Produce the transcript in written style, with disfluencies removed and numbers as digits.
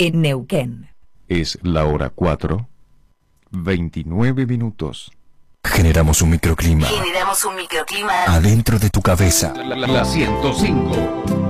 en Neuquén. Es la hora 4, 29 minutos. Generamos un microclima Generamos un microclima adentro de tu cabeza. La 105.